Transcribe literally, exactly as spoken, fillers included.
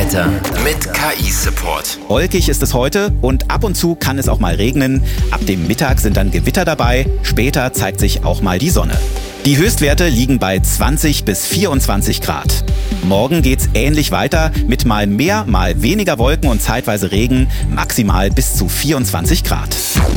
Wetter mit K I-Support. Wolkig ist es heute und ab und zu kann es auch mal regnen. Ab dem Mittag sind dann Gewitter dabei. Später zeigt sich auch mal die Sonne. Die Höchstwerte liegen bei zwanzig bis vierundzwanzig Grad. Morgen geht's ähnlich weiter mit mal mehr, mal weniger Wolken und zeitweise Regen, maximal bis zu vierundzwanzig Grad.